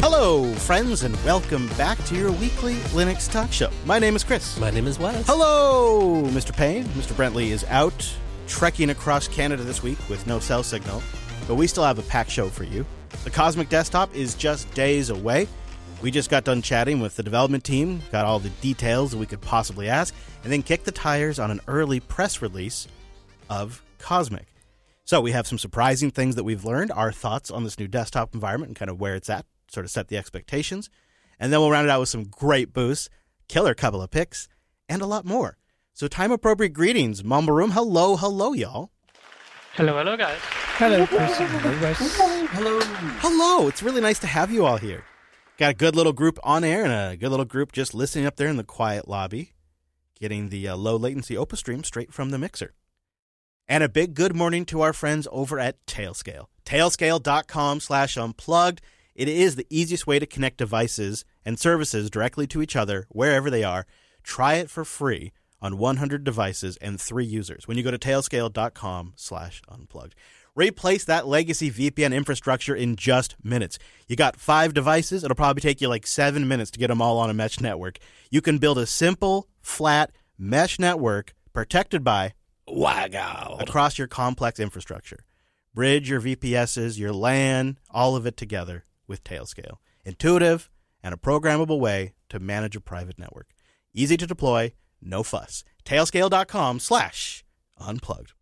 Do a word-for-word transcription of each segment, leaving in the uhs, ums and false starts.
Hello, friends, and welcome back to your weekly Linux talk show. My name is Chris. My name is Wes. Hello, Mister Payne. Mister Brentley is out trekking across Canada this week with no cell signal, but we still have a packed show for you. The Cosmic Desktop is just days away. We just got done chatting with the development team, got all the details that we could possibly ask, and then kicked the tires on an early press release of Cosmic. So we have some surprising things that we've learned, our thoughts on this new desktop environment and kind of where it's at, sort of set the expectations. And then we'll round it out with some great boosts, killer couple of picks, and a lot more. So time-appropriate greetings, Mumble Room. Hello, hello, y'all. Hello, hello, guys. Hello, Chris. Hello. Hello. It's really nice to have you all here. Got a good little group on air and a good little group just listening up there in the quiet lobby, getting the uh, low-latency Opus stream straight from the mixer. And a big good morning to our friends over at Tailscale. Tailscale.com slash unplugged. It is the easiest way to connect devices and services directly to each other wherever they are. Try it for free on one hundred devices and three users when you go to tailscale.com slash unplugged. Replace that legacy V P N infrastructure in just minutes. You got five devices. It'll probably take you like seven minutes to get them all on a mesh network. You can build a simple, flat mesh network protected by Wow. across your complex infrastructure. Bridge your V P Ss, your LAN, all of it together with Tailscale. Intuitive and a programmable way to manage a private network. Easy to deploy, no fuss. Tailscale.com slash unplugged.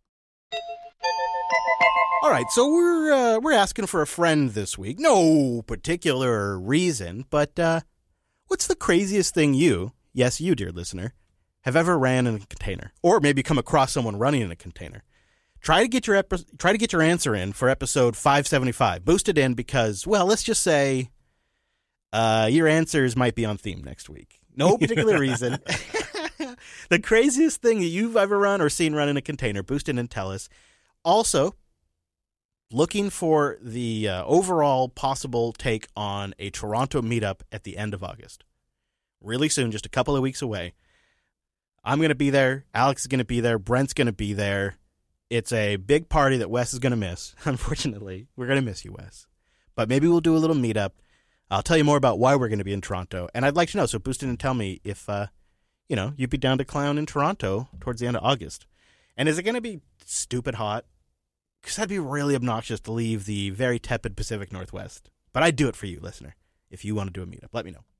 All right, so we're uh, we're asking for a friend this week. No particular reason, but uh, what's the craziest thing you, yes, you, dear listener, have ever ran in a container, or maybe come across someone running in a container? Try to get your epi- try to get your answer in for episode five seventy-five. Boost it in because, well, let's just say uh, your answers might be on theme next week. No particular reason. The craziest thing that you've ever run or seen run in a container, boost it and tell us. Also, looking for the uh, overall possible take on a Toronto meetup at the end of August. Really soon, just a couple of weeks away. I'm going to be there. Alex is going to be there. Brent's going to be there. It's a big party that Wes is going to miss. Unfortunately, we're going to miss you, Wes. But maybe we'll do a little meetup. I'll tell you more about why we're going to be in Toronto. And I'd like to know, so boost it and tell me if, uh, you know, you'd be down to clown in Toronto towards the end of August. And is it going to be stupid hot? Because that'd be really obnoxious to leave the very tepid Pacific Northwest. But I'd do it for you, listener, if you want to do a meetup. Let me know.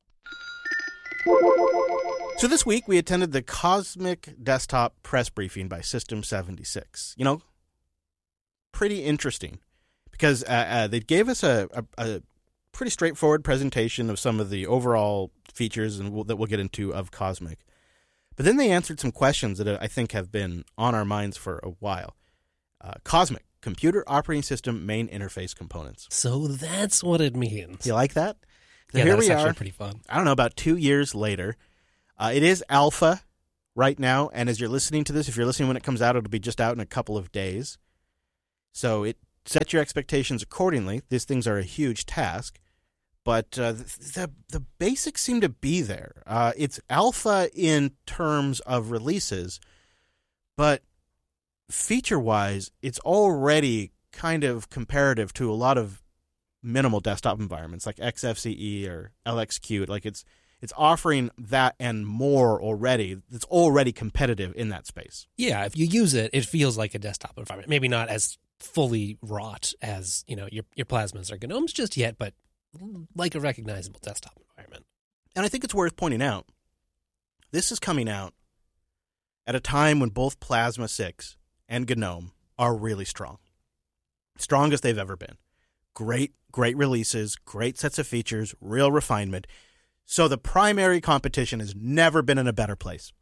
So this week, we attended the Cosmic Desktop press briefing by System seventy-six. You know, pretty interesting because uh, uh, they gave us a, a, a pretty straightforward presentation of some of the overall features and we'll, that we'll get into of Cosmic. But then they answered some questions that I think have been on our minds for a while. Uh, Cosmic, Computer Operating System Main Interface Components. So that's what it means. You like that? So yeah, here that's we actually are, pretty fun. I don't know, about two years later. Uh, it is alpha right now, and as you're listening to this, if you're listening when it comes out, it'll be just out in a couple of days. So it set your expectations accordingly. These things are a huge task, but uh, the, the the basics seem to be there. Uh, it's alpha in terms of releases, but feature-wise, it's already kind of comparative to a lot of minimal desktop environments like X F C E or L X Q. Like it's It's offering that and more already. It's already competitive in that space. Yeah, if you use it, it feels like a desktop environment. Maybe not as fully wrought as, you know, your your plasmas or gnomes just yet, but like a recognizable desktop environment. And I think it's worth pointing out, this is coming out at a time when both Plasma six and GNOME are really strong. Strongest they've ever been. Great, great releases, great sets of features, real refinement. So the primary competition has never been in a better place.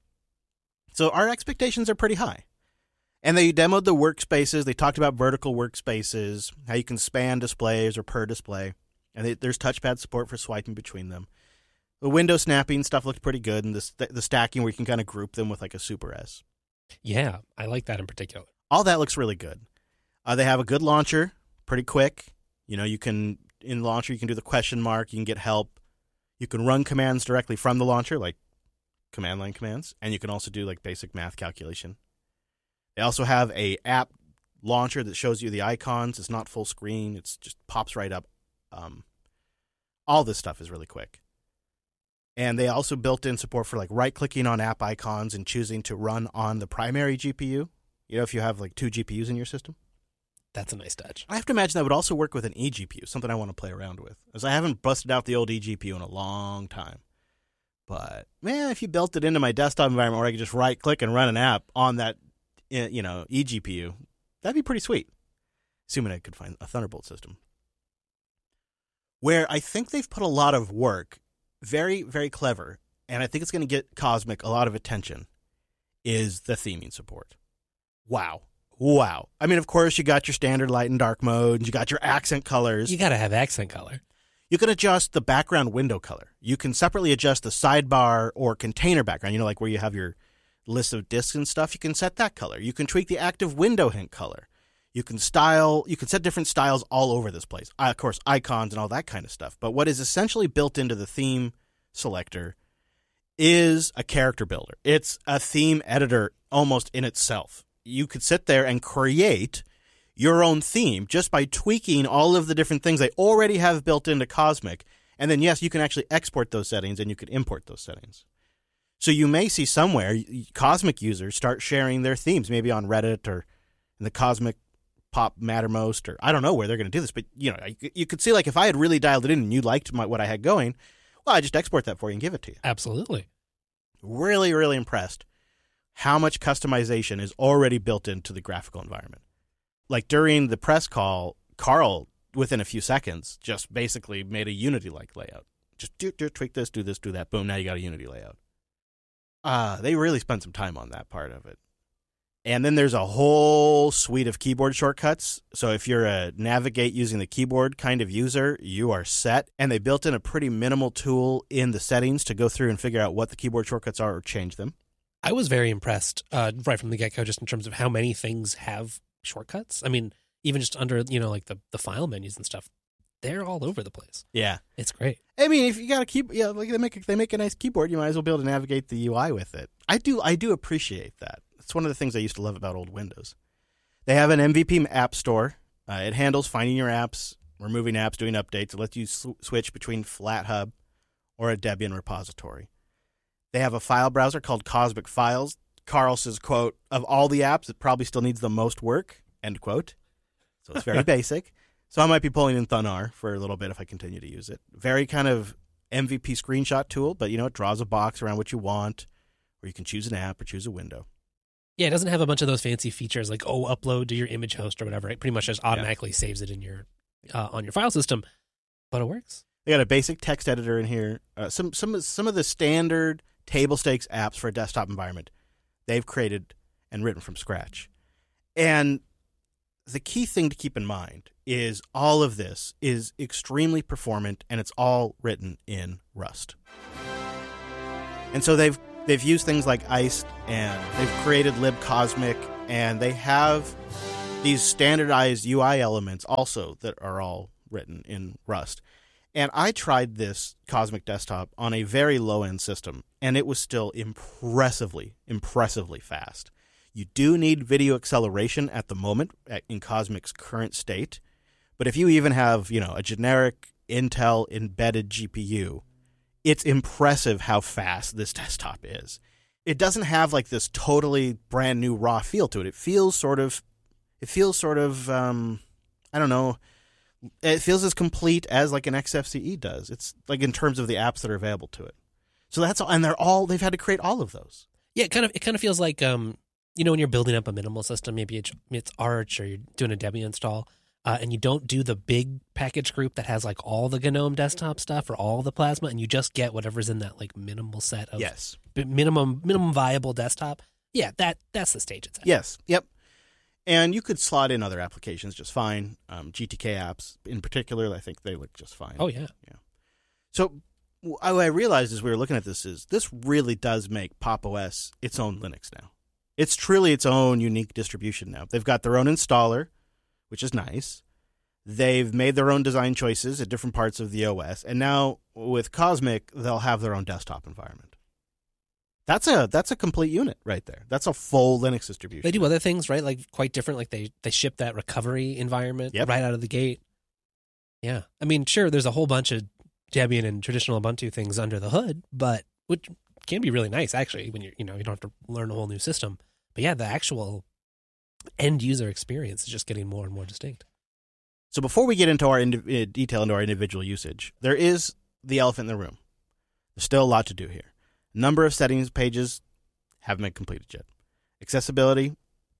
So our expectations are pretty high. And they demoed the workspaces. They talked about vertical workspaces, how you can span displays or per display. And they, there's touchpad support for swiping between them. The window snapping stuff looked pretty good, and the, st- the stacking where you can kind of group them with like a Super S. Yeah, I like that in particular. All that looks really good. Uh, they have a good launcher, pretty quick. You know, you can, in launcher, you can do the question mark, you can get help. You can run commands directly from the launcher, like command line commands, and you can also do like basic math calculation. They also have a app launcher that shows you the icons. It's not full screen. It's just pops right up um, All this stuff is really quick. And they also built in support for like right-clicking on app icons and choosing to run on the primary G P U. You know, if you have like two G P Us in your system. That's a nice touch. I have to imagine that would also work with an eGPU, something I want to play around with. As I haven't busted out the old eGPU in a long time. But, man, if you built it into my desktop environment where I could just right-click and run an app on that, you know, eGPU, that'd be pretty sweet. Assuming I could find a Thunderbolt system. Where I think they've put a lot of work, very, very clever, and I think it's going to get Cosmic a lot of attention, is the theming support. Wow. Wow. I mean, of course, you got your standard light and dark mode, and you got your accent colors. You got to have accent color. You can adjust the background window color. You can separately adjust the sidebar or container background, you know, like where you have your list of disks and stuff. You can set that color. You can tweak the active window hint color. You can style, you can set different styles all over this place. Uh, of course, icons and all that kind of stuff. But what is essentially built into the theme selector is a character builder. It's a theme editor almost in itself. You could sit there and create your own theme just by tweaking all of the different things they already have built into Cosmic. And then, yes, you can actually export those settings and you could import those settings. So you may see somewhere Cosmic users start sharing their themes, maybe on Reddit or in the Cosmic Pop Mattermost, or I don't know where they're going to do this. But, you know, you, you could see, like, if I had really dialed it in and you liked my, what I had going, well, I just export that for you and give it to you. Absolutely. Really, really impressed how much customization is already built into the graphical environment. Like during the press call, Carl, within a few seconds, just basically made a Unity-like layout. Just do, do, tweak this, do this, do that. Boom, now you got a Unity layout. Uh, they really spent some time on that part of it. And then there's a whole suite of keyboard shortcuts. So if you're a navigate using the keyboard kind of user, you are set. And they built in a pretty minimal tool in the settings to go through and figure out what the keyboard shortcuts are or change them. I was very impressed uh, right from the get-go just in terms of how many things have shortcuts. I mean, even just under, you know, like the, the file menus and stuff, they're all over the place. Yeah. It's great. I mean, if you got a keyboard, yeah, like they make a, they make a nice keyboard, you might as well be able to navigate the U I with it. I do I do appreciate that. It's one of the things I used to love about old Windows. They have an M V P app store. Uh, it handles finding your apps, removing apps, doing updates. It lets you sw- switch between FlatHub or a Debian repository. They have a file browser called Cosmic Files. Carl says, quote, of all the apps, it probably still needs the most work, end quote. So it's very basic. So I might be pulling in Thunar for a little bit if I continue to use it. Very kind of M V P screenshot tool, but, you know, it draws a box around what you want, or you can choose an app or choose a window. Yeah, it doesn't have a bunch of those fancy features like, oh, upload to your image host or whatever. It pretty much just automatically yeah. saves it in your uh, on your file system, but it works. They got a basic text editor in here. Uh, some some some of the standard table stakes apps for a desktop environment they've created and written from scratch. And the key thing to keep in mind is all of this is extremely performant, and it's all written in Rust. And so they've they've used things like Iced, and they've created libcosmic, and they have these standardized U I elements also that are all written in Rust. And I tried this Cosmic Desktop on a very low-end system, and it was still impressively, impressively fast. You do need video acceleration at the moment in Cosmic's current state, but if you even have, you know, a generic Intel embedded G P U, it's impressive how fast this desktop is. It doesn't have like this totally brand new raw feel to it. It feels sort of, it feels sort of, um, I don't know. It feels as complete as like an X F C E does. It's like in terms of the apps that are available to it. So that's all, and they're all, they've had to create all of those. Yeah, it kind of, it kind of feels like, um, you know, when you're building up a minimal system, maybe it's, it's Arch or you're doing a Debian install, uh, and you don't do the big package group that has like all the GNOME desktop stuff or all the Plasma, and you just get whatever's in that like minimal set of yes. minimum minimum viable desktop. Yeah, that that's the stage it's at. Yes, yep. And you could slot in other applications just fine. Um, G T K apps in particular, I think they look just fine. Oh, yeah. Yeah. So what I realized as we were looking at this is this really does make Pop! O S its own Linux now. It's truly its own unique distribution now. They've got their own installer, which is nice. They've made their own design choices at different parts of the O S. And now with Cosmic, they'll have their own desktop environment. That's a that's a complete unit right there. That's a full Linux distribution. They do other things, right? Like quite different. Like they, they ship that recovery environment yep. right out of the gate. Yeah. I mean, sure, there's a whole bunch of Debian and traditional Ubuntu things under the hood, but which can be really nice actually when you you know you don't have to learn a whole new system. But yeah, the actual end user experience is just getting more and more distinct. So before we get into our indi- detail into our individual usage, there is the elephant in the room. There's still a lot to do here. Number of settings pages haven't been completed yet. Accessibility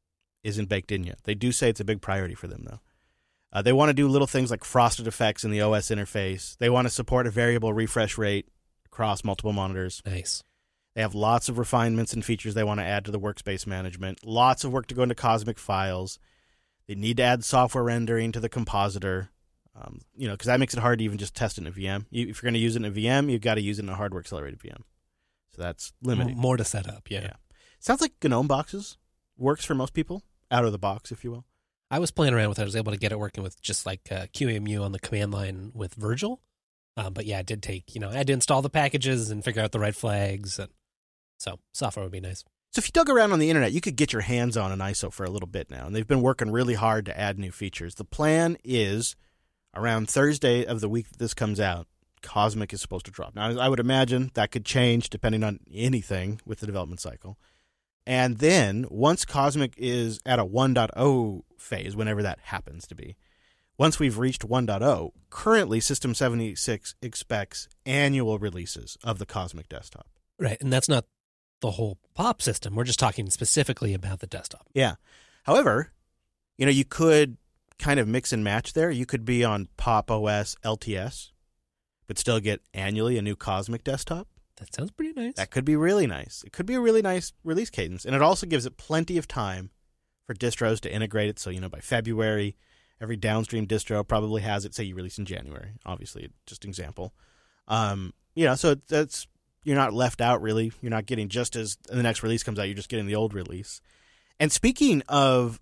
isn't baked in yet. They do say it's a big priority for them, though. Uh, they want to do little things like frosted effects in the O S interface. They want to support a variable refresh rate across multiple monitors. Nice. They have lots of refinements and features they want to add to the workspace management. Lots of work to go into Cosmic files. They need to add software rendering to the compositor, um, you know, because that makes it hard to even just test it in a V M. You, if you're going to use it in a V M, you've got to use it in a hardware accelerated V M. So that's limiting. M- more to set up, yeah. yeah. Sounds like GNOME boxes works for most people, out of the box, if you will. I was playing around with it. I was able to get it working with just like uh, Q E M U on the command line with Virgil. Um, but yeah, it did take, you know, I had to install the packages and figure out the right flags. And so software would be nice. So if you dug around on the internet, you could get your hands on an I S O for a little bit now. And they've been working really hard to add new features. The plan is around Thursday of the week that this comes out, Cosmic is supposed to drop. Now, I would imagine that could change depending on anything with the development cycle. And then once Cosmic is at a one point oh phase, whenever that happens to be, once we've reached one point oh, currently System seventy-six expects annual releases of the Cosmic desktop. Right, and that's not the whole Pop system. We're just talking specifically about the desktop. Yeah. However, you know, you could kind of mix and match there. You could be on Pop O S L T S, but still get annually a new Cosmic desktop. That sounds pretty nice. That could be really nice. It could be a really nice release cadence. And it also gives it plenty of time for distros to integrate it. So, you know, by February, every downstream distro probably has it. Say you release in January, obviously, just an example. Um, you know, so that's, you're not left out, really. You're not getting just as the next release comes out, you're just getting the old release. And speaking of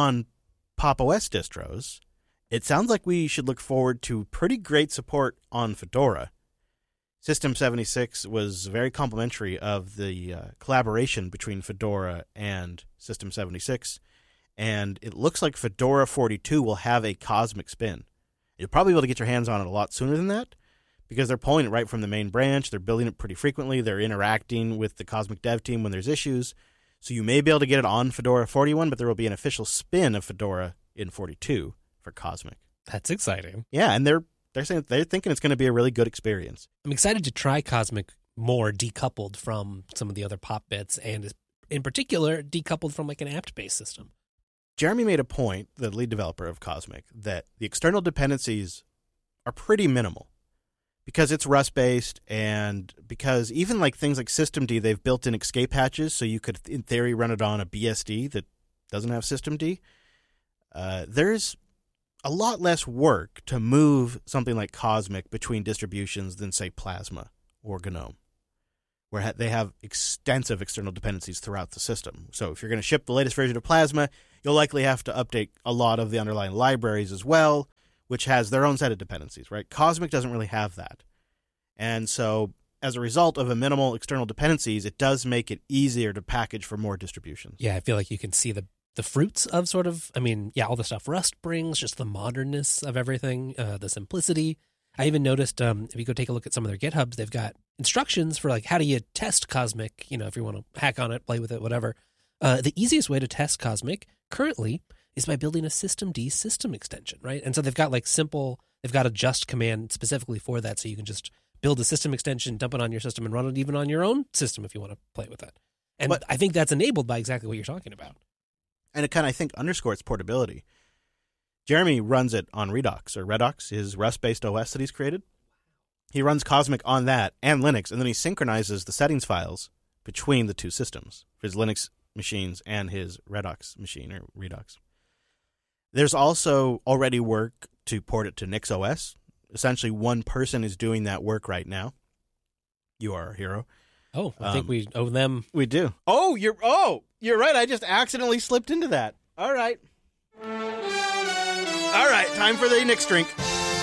non-Pop O S distros, it sounds like we should look forward to pretty great support on Fedora. System seventy-six was very complimentary of the uh, collaboration between Fedora and System seventy-six, and it looks like Fedora forty-two will have a Cosmic spin. You'll probably be able to get your hands on it a lot sooner than that, because they're pulling it right from the main branch. They're building it pretty frequently. They're interacting with the Cosmic dev team when there's issues. So you may be able to get it on Fedora forty-one, but there will be an official spin of Fedora in forty-two for Cosmic. That's exciting. Yeah, and they're they're saying they're thinking it's going to be a really good experience. I'm excited to try Cosmic more decoupled from some of the other Pop bits, and in particular, decoupled from like an apt-based system. Jeremy made a point, the lead developer of Cosmic, that the external dependencies are pretty minimal because it's Rust-based, and because even like things like Systemd, they've built in escape hatches, so you could, in theory, run it on a B S D that doesn't have Systemd. Uh, there's a lot less work to move something like Cosmic between distributions than, say, Plasma or GNOME, where they have extensive external dependencies throughout the system. So if you're going to ship the latest version of Plasma, you'll likely have to update a lot of the underlying libraries as well, which has their own set of dependencies, right? Cosmic doesn't really have that. And so as a result of a minimal external dependencies, it does make it easier to package for more distributions. Yeah, I feel like you can see the the fruits of sort of, I mean, yeah, all the stuff Rust brings, just the modernness of everything, uh, the simplicity. I even noticed, um, if you go take a look at some of their GitHubs, they've got instructions for like, how do you test Cosmic? You know, if you want to hack on it, play with it, whatever. Uh, the easiest way to test Cosmic currently is by building a Systemd system extension, right? And so they've got like simple, they've got a just command specifically for that. So you can just build a system extension, dump it on your system, and run it even on your own system if you want to play with it. And but, I think that's enabled by exactly what you're talking about. And it kind of, I think, underscores portability. Jeremy runs it on Redux, or Redux, his Rust-based O S that he's created. He runs Cosmic on that and Linux, and then he synchronizes the settings files between the two systems, for his Linux machines and his Redux machine, or Redux. There's also already work to port it to NixOS. Essentially, one person is doing that work right now. You are our hero. Oh, I um, think we owe them. We do. Oh, you're oh, you're right. I just accidentally slipped into that. All right. All right, time for the Nix drink.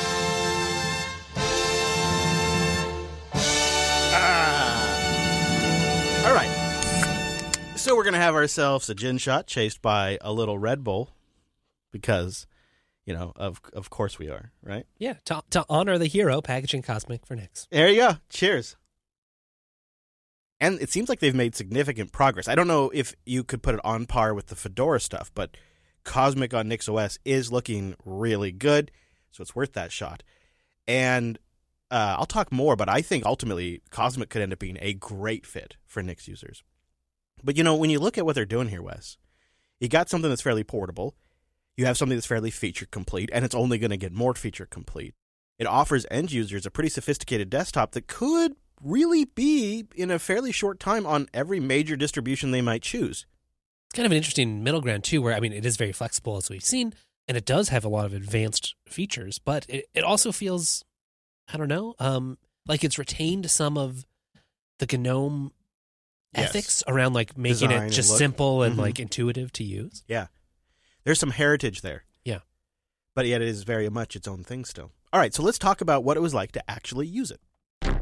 Ah. All right. So we're going to have ourselves a gin shot chased by a little Red Bull because You know, of of course we are, right? Yeah, to, to honor the hero, packaging Cosmic for Nix. There you go. Cheers. And it seems like they've made significant progress. I don't know if you could put it on par with the Fedora stuff, but Cosmic on NixOS is looking really good, so it's worth that shot. And uh, I'll talk more, but I think ultimately Cosmic could end up being a great fit for Nix users. But, you know, when you look at what they're doing here, Wes, you got something that's fairly portable. You have something that's fairly feature complete, and it's only going to get more feature complete. It offers end users a pretty sophisticated desktop that could really be, in a fairly short time, on every major distribution they might choose. It's kind of an interesting middle ground, too, where, I mean, it is very flexible, as we've seen, and it does have a lot of advanced features, but it, it also feels, I don't know, um, like it's retained some of the GNOME Yes. ethics around, like, making Design it just and look. simple and, Mhm. like, intuitive to use. Yeah. There's some heritage there. Yeah. But yet it is very much its own thing still. All right, so let's talk about what it was like to actually use it.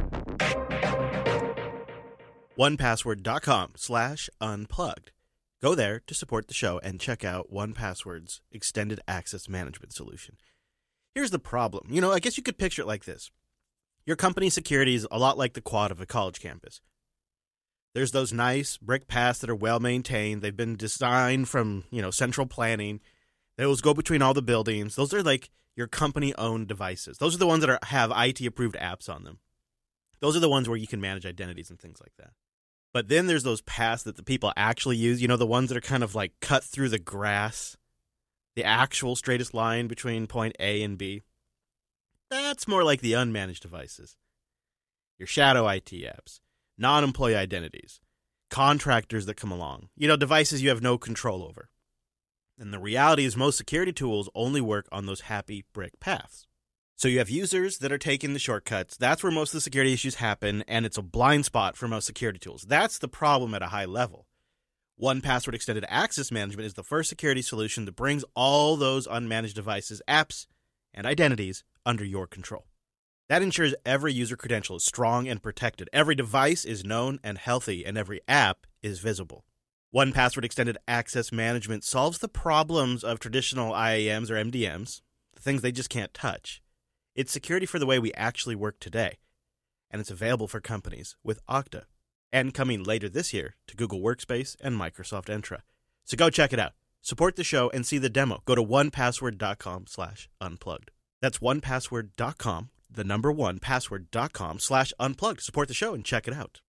one password dot com slash unplugged. Go there to support the show and check out one password's extended access management solution. Here's the problem. You know, I guess you could picture it like this. Your company's security is a lot like the quad of a college campus. There's those nice brick paths that are well maintained. They've been designed from, you know, central planning. Those go between all the buildings. Those are like your company-owned devices. Those are the ones that are, have I T-approved apps on them. Those are the ones where you can manage identities and things like that. But then there's those paths that the people actually use, you know, the ones that are kind of like cut through the grass, the actual straightest line between point A and B. That's more like the unmanaged devices. Your shadow I T apps, non-employee identities, contractors that come along, you know, devices you have no control over. And the reality is most security tools only work on those happy brick paths. So you have users that are taking the shortcuts. That's where most of the security issues happen, and it's a blind spot for most security tools. That's the problem at a high level. one password Extended Access Management is the first security solution that brings all those unmanaged devices, apps, and identities under your control. That ensures every user credential is strong and protected. Every device is known and healthy, and every app is visible. one password Extended Access Management solves the problems of traditional I A Ms or M D Ms, the things they just can't touch. It's security for the way we actually work today, and it's available for companies with Okta, and coming later this year to Google Workspace and Microsoft Entra. So go check it out. Support the show and see the demo. Go to one password dot com slash unplugged. That's one password dot com, the number one password dot com slash unplugged. Support the show and check it out.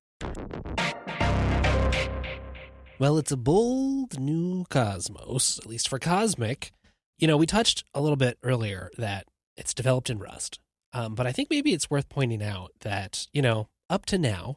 Well, it's a bold new cosmos, at least for Cosmic. You know, we touched a little bit earlier that it's developed in Rust. Um, but I think maybe it's worth pointing out that, you know, up to now,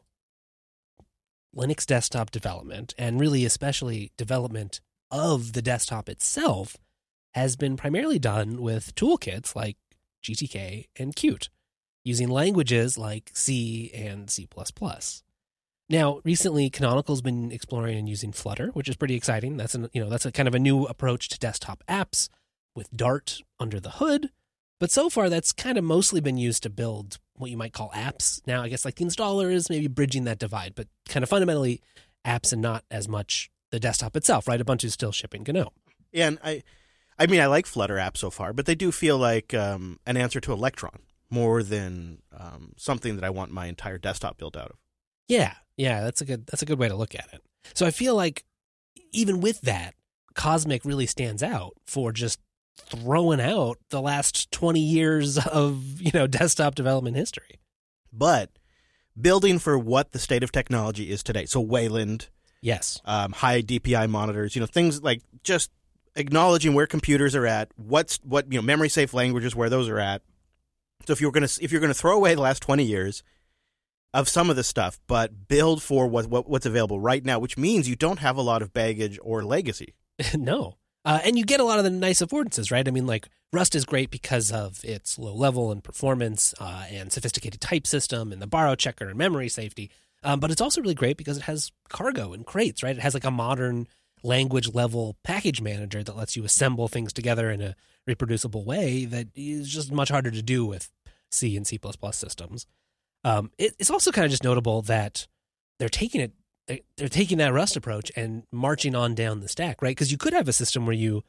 Linux desktop development, and really especially development of the desktop itself, has been primarily done with toolkits like G T K and Qt, using languages like C and C plus plus. Now, recently, Canonical's been exploring and using Flutter, which is pretty exciting. That's an, you know, that's a kind of a new approach to desktop apps with Dart under the hood. But so far, that's kind of mostly been used to build what you might call apps. Now, I guess like the installer is maybe bridging that divide, but kind of fundamentally apps and not as much the desktop itself, right? Ubuntu's still shipping GNOME. Yeah, and I, I mean, I like Flutter apps so far, but they do feel like um, an answer to Electron more than um, something that I want my entire desktop built out of. Yeah, yeah, that's a good that's a good way to look at it. So I feel like even with that, Cosmic really stands out for just throwing out the last twenty years of, you know, desktop development history. But building for what the state of technology is today. So Wayland, Yes. um, high D P I monitors, you know, things like just acknowledging where computers are at, what's what, you know, memory safe languages, where those are at. So if you're going to if you're going to throw away the last twenty years of some of this stuff, but build for what, what what's available right now, which means you don't have a lot of baggage or legacy. No. Uh, and you get a lot of the nice affordances, right? I mean, like, Rust is great because of its low level and performance uh, and sophisticated type system and the borrow checker and memory safety. Um, but it's also really great because it has cargo and crates, right? It has like a modern language level package manager that lets you assemble things together in a reproducible way that is just much harder to do with C and C plus plus systems. Um, it, it's also kind of just notable that they're taking it they're taking that Rust approach and marching on down the stack, right? Because you could have a system where you,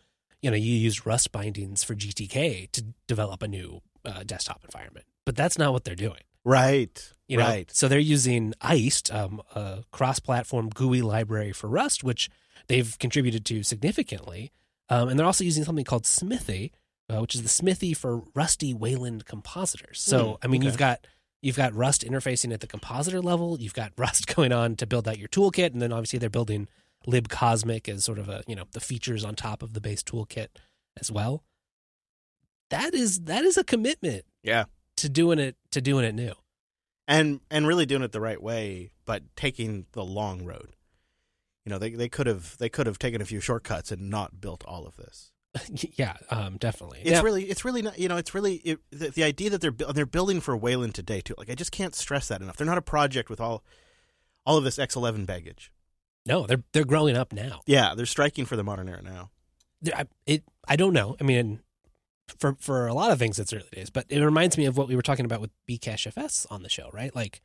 you know, you used Rust bindings for G T K to develop a new uh, desktop environment, but that's not what they're doing. Right. You know, right. so they're using Iced, um, a cross-platform G U I library for Rust, which they've contributed to significantly. Um, and they're also using something called Smithy, uh, which is the Smithy for Rusty Wayland compositors. So, Mm, I mean, okay. you've got you've got Rust interfacing at the compositor level. You've got Rust going on to build out your toolkit, and then obviously they're building libcosmic as sort of a, you know, the features on top of the base toolkit as well. That is that is a commitment. Yeah. To doing it to doing it new. And and really doing it the right way, but taking the long road. You know, they they could have they could have taken a few shortcuts and not built all of this. Yeah, um, definitely. It's yeah. really it's really not, you know, it's really it, the, the idea that they're bu- they're building for Wayland today too. Like, I just can't stress that enough. They're not a project with all all of this X eleven baggage. No, they're they're growing up now. Yeah, they're striking for the modern era now. I, it I don't know. I mean, for for a lot of things, it's early days, but it reminds me of what we were talking about with Bcache F S on the show, right? Like,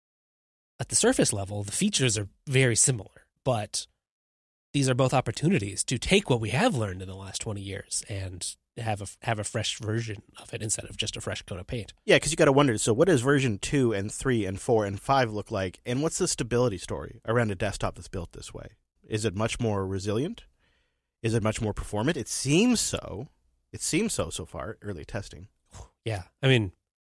at the surface level, the features are very similar, but these are both opportunities to take what we have learned in the last twenty years and have a have a fresh version of it instead of just a fresh coat of paint. Yeah, because you got to wonder. So, what does version two and three and four and five look like, and what's the stability story around a desktop that's built this way? Is it much more resilient? Is it much more performant? It seems so. It seems so so far. Early testing. Yeah, I mean,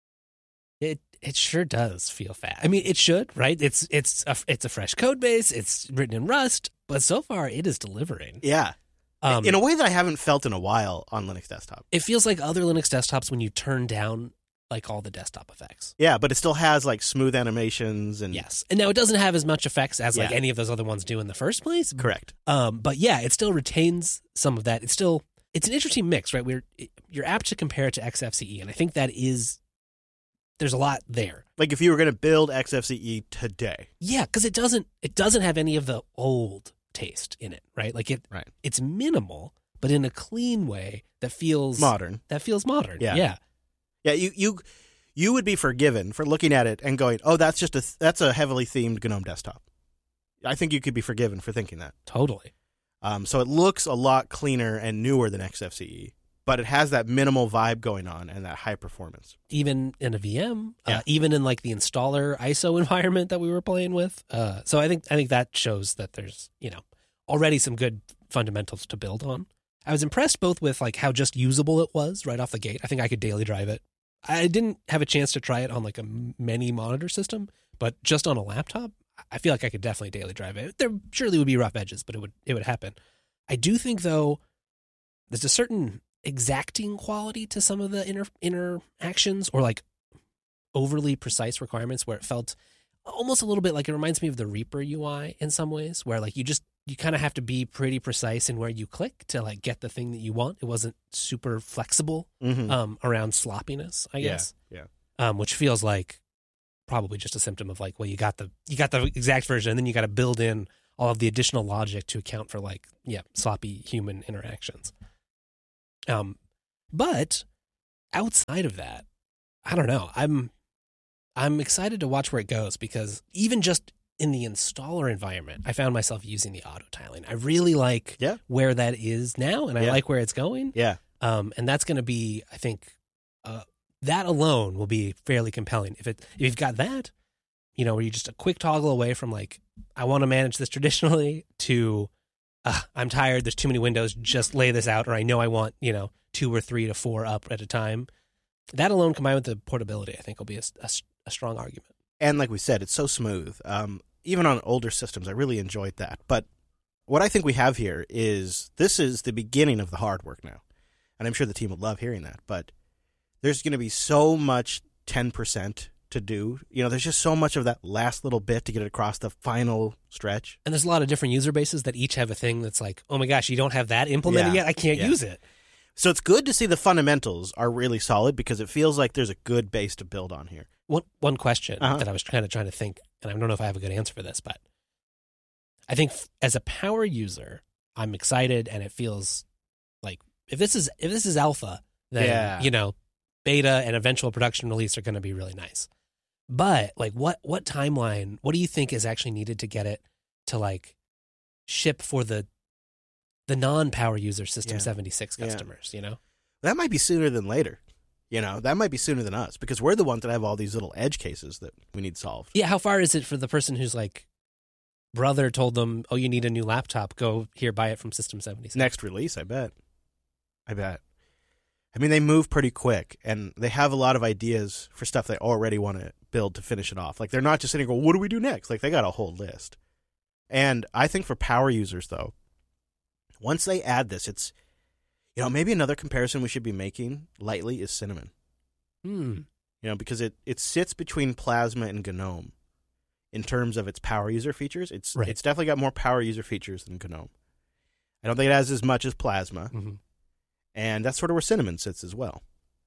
it it sure does feel fast. I mean, it should, right? It's it's a it's a fresh code base. It's written in Rust, but so far it is delivering. Yeah, Um, in a way that I haven't felt in a while on Linux desktop. it feels like other Linux desktops when you turn down like all the desktop effects. Yeah, but it still has like smooth animations and Yes, and now it doesn't have as much effects as like Yeah. any of those other ones do in the first place. correct. Um, but yeah, it still retains some of that. It's still it's an interesting mix, right? We're you're apt to compare it to X F C E, and I think that is there's a lot there. Like if you were going to build X F C E today. Yeah, because it doesn't it doesn't have any of the old taste in it, right? Like it Right. it's minimal, but in a clean way that feels Modern. That feels modern. Yeah. yeah. Yeah, you you you would be forgiven for looking at it and going, "Oh, that's just a that's a heavily themed GNOME desktop." I think you could be forgiven for thinking that. Totally. Um, so it looks a lot cleaner and newer than X F C E, but it has that minimal vibe going on and that high performance. Even in a V M, Yeah. uh, even in like the installer I S O environment that we were playing with. Uh, so I think I think that shows that there's, you know, already some good fundamentals to build on. I was impressed both with like how just usable it was right off the gate. I think I could daily drive it. I didn't have a chance to try it on like a many monitor system, but just on a laptop, I feel like I could definitely daily drive it. There surely would be rough edges, but it would it would happen. I do think though there's a certain exacting quality to some of the inner interactions or like overly precise requirements where it felt almost a little bit like it reminds me of the Reaper U I in some ways, where like you just you kind of have to be pretty precise in where you click to like get the thing that you want. It wasn't super flexible Mm-hmm. um, around sloppiness, I guess. Yeah. Um, which feels like probably just a symptom of like, well, you got the you got the exact version, and then you got to build in all of the additional logic to account for like, yeah, sloppy human interactions. Um, but outside of that, I don't know. I'm I'm excited to watch where it goes because even just in the installer environment, I found myself using the auto tiling. I really like Yeah. where that is now, and I Yeah. like where it's going. Yeah. Um, and that's going to be, I think, uh, that alone will be fairly compelling. If it if you've got that, you know, where you're just a quick toggle away from like, I want to manage this traditionally to, uh, I'm tired, there's too many windows, just lay this out, or I know I want, you know, two or three to four up at a time. That alone combined with the portability, I think will be a, a, a strong argument. And like we said, it's so smooth. Um, even on older systems, I really enjoyed that. But what I think we have here is this is the beginning of the hard work now. And I'm sure the team would love hearing that. But there's going to be so much ten percent to do. You know, there's just so much of that last little bit to get it across the final stretch. And there's a lot of different user bases that each have a thing that's like, oh my gosh, you don't have that implemented Yeah. yet? I can't Yeah. use it. So it's good to see the fundamentals are really solid because it feels like there's a good base to build on here. One one question Uh-huh. that I was kind of trying to think, and I don't know if I have a good answer for this, but I think f- as a power user, I'm excited, and it feels like if this is if this is alpha, then Yeah. you know, beta and eventual production release are going to be really nice. But like, what what timeline? What do you think is actually needed to get it to like ship for the the non-power user System Yeah. seventy-six Yeah. customers, you know? That might be sooner than later. You know, that might be sooner than us because we're the ones that have all these little edge cases that we need solved. Yeah, how far is it for the person who's like, brother told them, oh, you need a new laptop, go here, buy it from System seventy-six? Next release, I bet. I bet. I mean, they move pretty quick, and they have a lot of ideas for stuff they already want to build to finish it off. Like, they're not just sitting there going, what do we do next? Like, they got a whole list. And I think for power users, though, once they add this, it's, you know, maybe another comparison we should be making lightly is Cinnamon. Hmm. You know, because it, it sits between Plasma and GNOME in terms of its power user features. It's Right. it's definitely got more power user features than GNOME. I don't think it has as much as Plasma, Mm-hmm. and that's sort of where Cinnamon sits as well.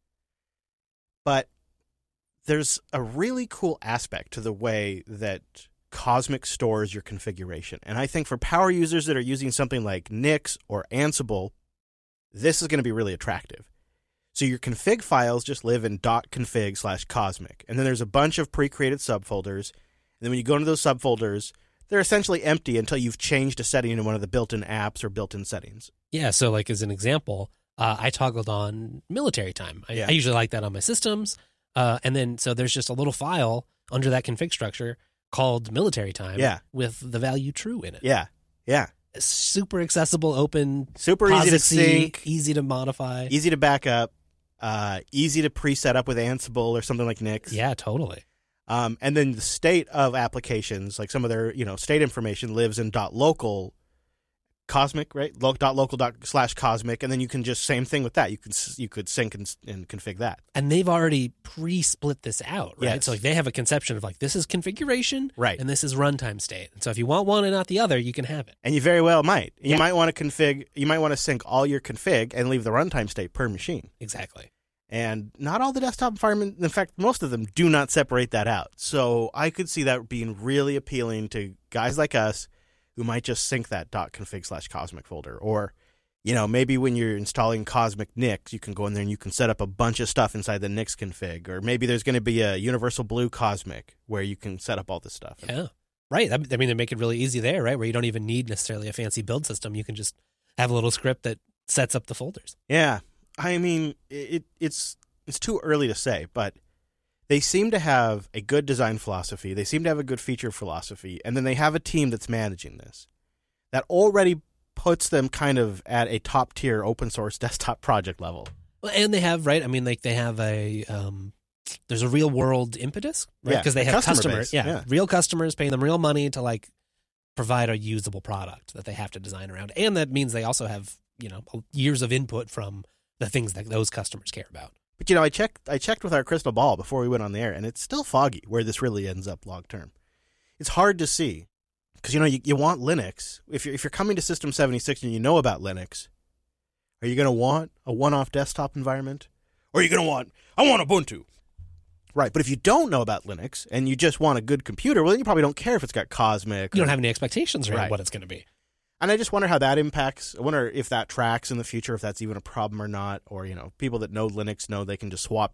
But there's a really cool aspect to the way that Cosmic stores your configuration. And I think for power users that are using something like Nix or Ansible, this is going to be really attractive. So your config files just live in .config slash cosmic. And then there's a bunch of pre-created subfolders. And then when you go into those subfolders, they're essentially empty until you've changed a setting in one of the built-in apps or built-in settings. Yeah, so like as an example, uh, I toggled on military time. I, Yeah. I usually like that on my systems. Uh, and then so there's just a little file under that config structure called military time Yeah. with the value true in it. Yeah, yeah. Super accessible, open, Super easy to POSIX-y, sync, easy to modify. easy to back up, uh, easy to preset up with Ansible or something like Nix. Yeah, totally. Um, and then the state of applications, like some of their, you know, state information lives in .local cosmic, right? Lo- .local dot slash cosmic, and then you can just same thing with that. You can s- you could sync and, and config that. And they've already pre-split this out, right? Yes. So like they have a conception of like this is configuration, Right. and this is runtime state. And so if you want one and not the other, you can have it. And you very well might. You Yeah. might want to config. You might want to sync all your config and leave the runtime state per machine. Exactly. And not all the desktop environment, in fact, most of them do not separate that out. So I could see that being really appealing to guys like us who might just sync that .config slash cosmic folder. Or, you know, maybe when you're installing Cosmic Nix, you can go in there and you can set up a bunch of stuff inside the Nix config. Or maybe there's going to be a Universal Blue Cosmic where you can set up all this stuff. Yeah. Right. I mean, they make it really easy there, right? Where you don't even need necessarily a fancy build system. You can just have a little script that sets up the folders. Yeah. I mean, it it's it's too early to say, but they seem to have a good design philosophy. They seem to have a good feature philosophy, and then they have a team that's managing this that already puts them kind of at a top tier open source desktop project level. Well, and they have, right? I mean, like they have a um, there's a real world impetus, right? Yeah, Because they a have customer customers, base, yeah, yeah. real customers paying them real money to like provide a usable product that they have to design around, and that means they also have you know years of input from the things that those customers care about. But you know, I checked I checked with our crystal ball before we went on the air, and it's still foggy where this really ends up long term. It's hard to see because you know you, you want Linux. If you're if you're coming to System seventy-six and you know about Linux, are you going to want a one-off desktop environment, or are you going to want I want Ubuntu? Right, but if you don't know about Linux and you just want a good computer, well, then you probably don't care if it's got Cosmic. You or- don't have any expectations around Right. what it's going to be. And I just wonder how that impacts. I wonder if that tracks in the future, if that's even a problem or not. Or, you know, people that know Linux know they can just swap